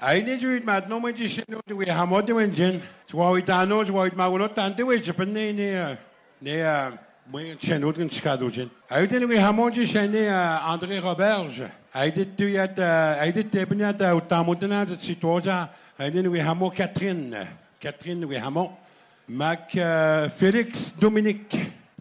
Ay ni juit mat no man jishin no we hamod de wenjen. Jwa itano jwa it maguno tante we japan ne moi chenot gen skado jen. Ay den we hamod jishin ne André Roberge. Ay dit tu yat ay dit tebnyat utamutna de sitoja. Ay den we hamod Catherine we hamod. Mac Félix Dominique.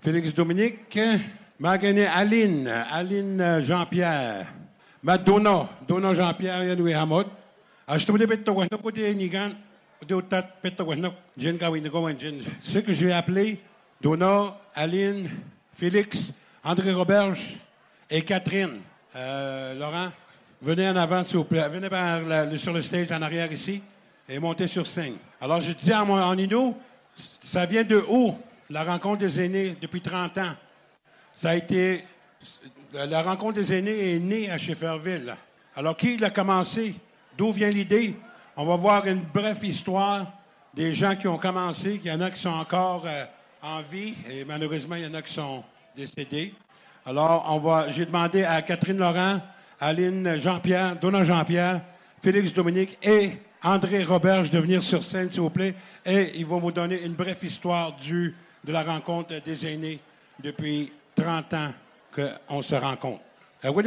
Magane Aline Jean-Pierre. Madonna Jean-Pierre yan we hamod. Achetou de petto no côté nigan de tat petto no jen ka win ko jen. Ce que je vais appeler Donna, Aline, Félix, André Roberge et Catherine. Laurent, venez en avant s'il vous plaît. Venez sur le stage en arrière ici et montez sur scène. Alors je dis en Ido, ça vient de haut, la rencontre des aînés depuis 30 ans. Ça a été la rencontre des aînés est née à Schefferville. Alors qui l'a commencé? D'où vient l'idée? On va voir une brève histoire des gens qui ont commencé. Il y en a qui sont encore en vie et malheureusement, il y en a qui sont décédés. Alors, j'ai demandé à Catherine Laurent, Aline Jean-Pierre, Donna Jean-Pierre, Félix Dominique et André Roberge de venir sur scène, s'il vous plaît. Et ils vont vous donner une brève histoire de la rencontre des aînés depuis 30 ans qu'on se rencontre. On va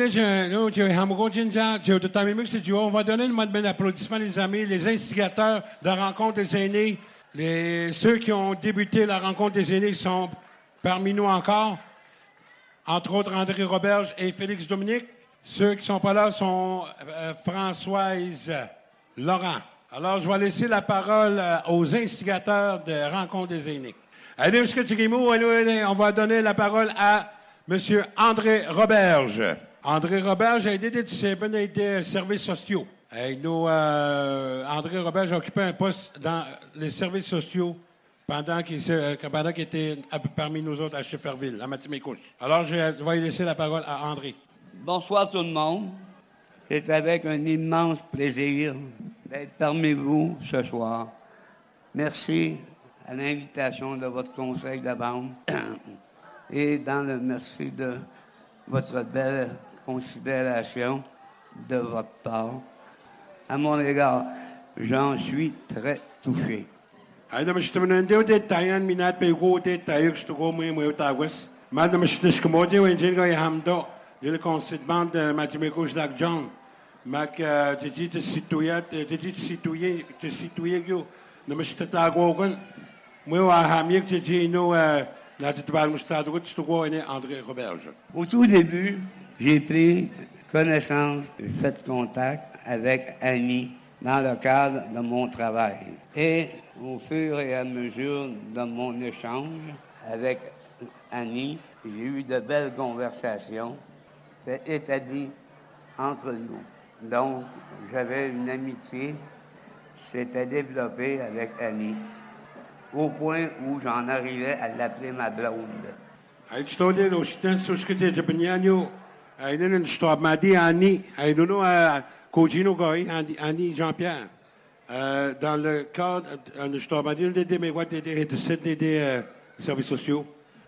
donner une bonne applaudissement, les amis, les instigateurs de la rencontre des aînés, ceux qui ont débuté la rencontre des aînés sont parmi nous encore, entre autres André Roberge et Félix Dominique. Ceux qui ne sont pas là sont Françoise Laurent. Alors, je vais laisser la parole aux instigateurs de la rencontre des aînés. Allez, on va donner la parole à M. André Roberge. André Roberge a aidé des services sociaux. André Roberge a occupé un poste dans les services sociaux pendant qu'il était parmi nous autres à Schefferville, à Mathieu-Mécouche. Alors, je vais laisser la parole à André. Bonsoir tout le monde. C'est avec un immense plaisir d'être parmi vous ce soir. Merci à l'invitation de votre conseil de bande et dans le merci de votre belle considération de votre part. À mon égard, j'en suis très touché. Le conseil de bande de Mathieu-Mécouche d'Argent, Mac, j'ai dit citoyen, ne me suis pas Gogan. Moi, à Hamir, j'ai dit, nous, la titubale moustache, André Roberge. Au tout début, j'ai pris connaissance, j'ai fait contact avec Annie dans le cadre de mon travail. Et au fur et à mesure de mon échange avec Annie, j'ai eu de belles conversations. C'est établi entre nous. Donc, j'avais une amitié qui s'était développée avec Annie, au point où j'en arrivais à l'appeler ma blonde. Annie Jean-Pierre. Dans le cadre, des services sociaux.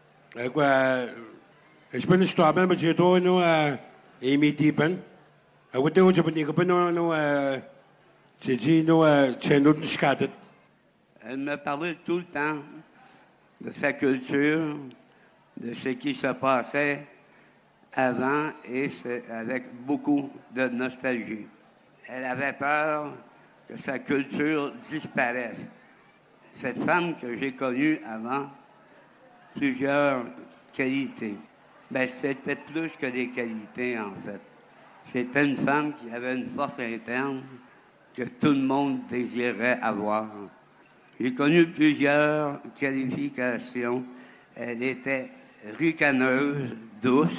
Je peux nous stopper, mais je dois nous imiter. Je veux dire, je peux nous j'ai dit, nous, c'est notre scade. Elle me parlait tout le temps de sa culture, de ce qui se passait avant et avec beaucoup de nostalgie. Elle avait peur que sa culture disparaisse. Cette femme que j'ai connue avant, plusieurs qualités. Ben, c'était plus que des qualités, en fait. C'était une femme qui avait une force interne que tout le monde désirait avoir. J'ai connu plusieurs qualifications. Elle était ricaneuse, douce,